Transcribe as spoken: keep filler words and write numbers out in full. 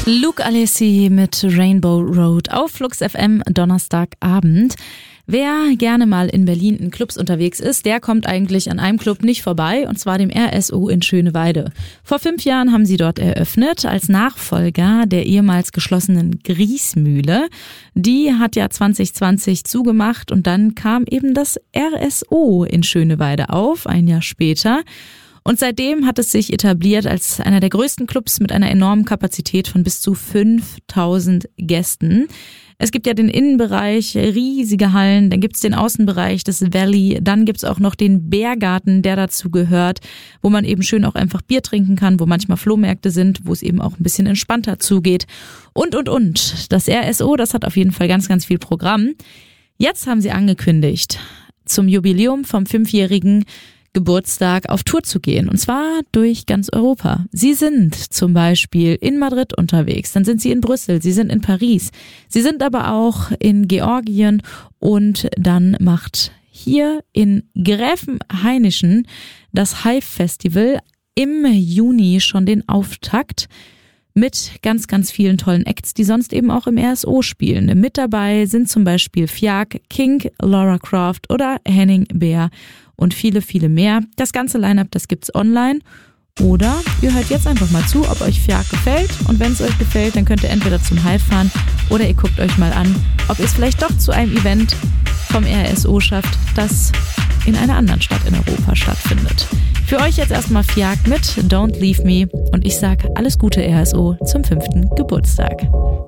Luke Alessi mit Rainbow Road auf Flux F M Donnerstagabend. Wer gerne mal in Berlin in Clubs unterwegs ist, der kommt eigentlich an einem Club nicht vorbei, und zwar dem R S O in Schöneweide. Vor fünf Jahren haben sie dort eröffnet, als Nachfolger der ehemals geschlossenen Griesmühle. Die hat ja zwanzig zwanzig zugemacht und dann kam eben das R S O in Schöneweide auf, ein Jahr später. Und seitdem hat es sich etabliert als einer der größten Clubs mit einer enormen Kapazität von bis zu fünftausend Gästen. Es gibt ja den Innenbereich, riesige Hallen, dann gibt's den Außenbereich, das Valley, dann gibt's auch noch den Bärgarten, der dazu gehört, wo man eben schön auch einfach Bier trinken kann, wo manchmal Flohmärkte sind, wo es eben auch ein bisschen entspannter zugeht. Und, und, und. Das R S O, das hat auf jeden Fall ganz, ganz viel Programm. Jetzt haben sie angekündigt, zum Jubiläum vom fünfjährigen Geburtstag auf Tour zu gehen, und zwar durch ganz Europa. Sie sind zum Beispiel in Madrid unterwegs, dann sind sie in Brüssel, sie sind in Paris, sie sind aber auch in Georgien, und dann macht hier in Gräfenhainischen das Hive Festival im Juni schon den Auftakt mit ganz, ganz vielen tollen Acts, die sonst eben auch im R S O spielen. Mit dabei sind zum Beispiel Fjak, King, Laura Croft oder Henning Beer und viele, viele mehr. Das ganze Line-Up, das gibt's online. Oder ihr hört jetzt einfach mal zu, ob euch Fjak gefällt. Und wenn es euch gefällt, dann könnt ihr entweder zum Hive fahren oder ihr guckt euch mal an, ob ihr es vielleicht doch zu einem Event vom R S O schafft, das in einer anderen Stadt in Europa stattfindet. Für euch jetzt erstmal Fjak mit Don't Leave Me, und ich sag alles Gute R S O zum fünften Geburtstag.